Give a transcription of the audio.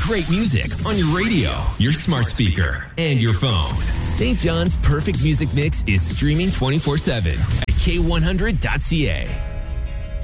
great music on your radio, your smart speaker, and your phone. St. John's Perfect Music Mix is streaming 24/7 at K100.ca.